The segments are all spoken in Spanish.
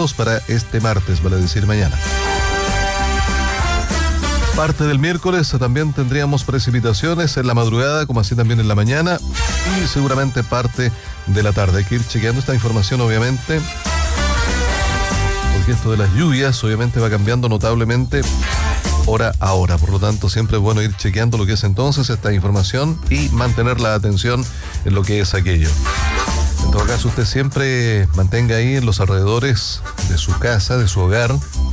grados para este martes, vale decir mañana. Parte del miércoles también tendríamos precipitaciones en la madrugada, como así también en la mañana, y seguramente parte de la tarde. Hay que ir chequeando esta información, obviamente, porque esto de las lluvias, obviamente, va cambiando notablemente hora a hora. Por lo tanto, siempre es bueno ir chequeando lo que es entonces esta información y mantener la atención en lo que es aquello. En todo caso, usted siempre mantenga ahí en los alrededores de su casa, de su hogar,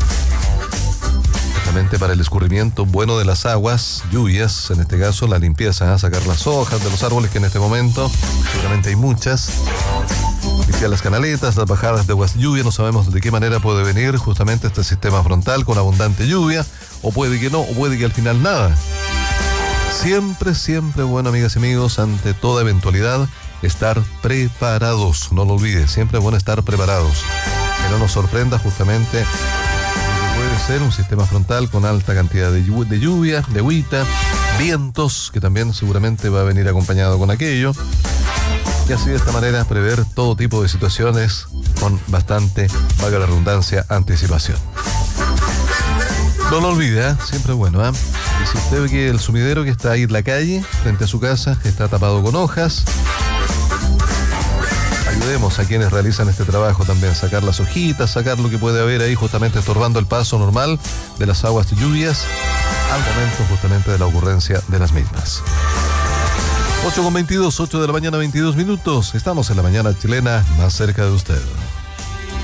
para el escurrimiento bueno de las aguas, lluvias, en este caso la limpieza, sacar las hojas de los árboles que en este momento seguramente hay muchas, limpiar las canaletas, las bajadas de aguas lluvia. No sabemos de qué manera puede venir justamente este sistema frontal con abundante lluvia, o puede que no, o puede que al final nada. Siempre, bueno, amigas y amigos, ante toda eventualidad, estar preparados, no lo olvide, siempre es bueno estar preparados, que no nos sorprenda justamente. Puede ser un sistema frontal con alta cantidad de lluvia, de agüita, vientos, que también seguramente va a venir acompañado con aquello. Y así de esta manera prever todo tipo de situaciones con bastante, valga la redundancia, anticipación. No lo olvide, siempre es bueno. Y si usted ve que el sumidero que está ahí en la calle, frente a su casa, está tapado con hojas, ayudemos a quienes realizan este trabajo también, sacar las hojitas, sacar lo que puede haber ahí justamente estorbando el paso normal de las aguas de lluvias al momento justamente de la ocurrencia de las mismas. 8:22, 8 de la mañana, 22 minutos. Estamos en la mañana chilena, más cerca de usted.